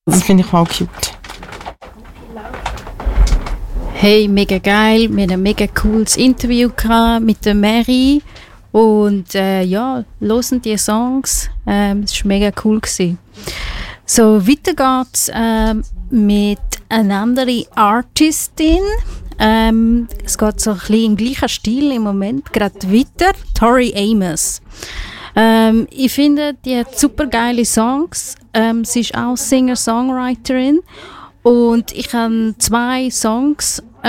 Das finde ich auch cute. Hey, mega geil. Wir hatten ein mega cooles Interview mit der Mary. Und ja, hören die Songs. Es war mega cool gewesen. So, weiter geht's mit einer anderen Artistin. Es geht so ein bisschen im gleichen Stil im Moment gerade weiter. Tori Amos. Ich finde, die hat super geile Songs. Sie ist auch Singer-Songwriterin. Und ich habe 2 Songs